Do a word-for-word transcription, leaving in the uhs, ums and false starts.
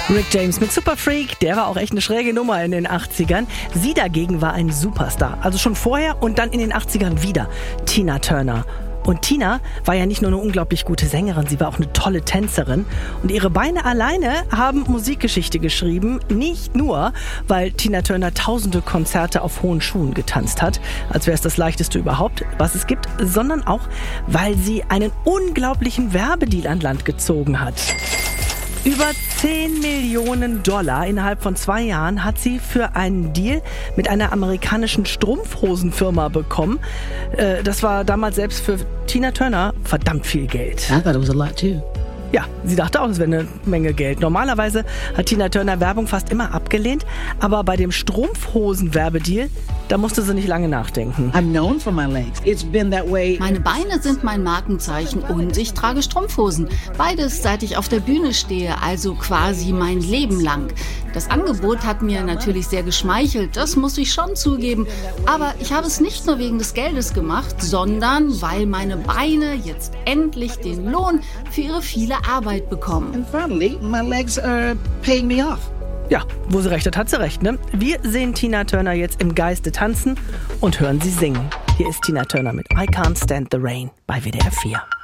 Rick James mit Super Freak, der war auch echt eine schräge Nummer in den achtzigern. Sie dagegen war ein Superstar, also schon vorher und dann in den achtzigern wieder. Tina Turner. Und Tina war ja nicht nur eine unglaublich gute Sängerin, sie war auch eine tolle Tänzerin. Und ihre Beine alleine haben Musikgeschichte geschrieben. Nicht nur, weil Tina Turner tausende Konzerte auf hohen Schuhen getanzt hat, als wäre es das leichteste überhaupt, was es gibt, sondern auch, weil sie einen unglaublichen Werbedeal an Land gezogen hat. Über zehn Millionen Dollar innerhalb von zwei Jahren hat sie für einen Deal mit einer amerikanischen Strumpfhosenfirma bekommen. Äh, das war damals selbst für Tina Turner verdammt viel Geld. I thought it was a lot too. Ja, sie dachte auch, es wäre eine Menge Geld. Normalerweise hat Tina Turner Werbung fast immer abgelehnt, aber bei dem Strumpfhosen-Werbedeal, da musste sie nicht lange nachdenken. I'm known for my legs. It's been that way. Meine Beine sind mein Markenzeichen und ich trage Strumpfhosen. Beides, seit ich auf der Bühne stehe, also quasi mein Leben lang. Das Angebot hat mir natürlich sehr geschmeichelt, das muss ich schon zugeben. Aber ich habe es nicht nur wegen des Geldes gemacht, sondern weil meine Beine jetzt endlich den Lohn für ihre viele Arbeit bekommen. And finally, my legs are paying me off. Ja, wo sie recht hat, hat sie recht, ne? Wir sehen Tina Turner jetzt im Geiste tanzen und hören sie singen. Hier ist Tina Turner mit I Can't Stand the Rain bei W D R vier.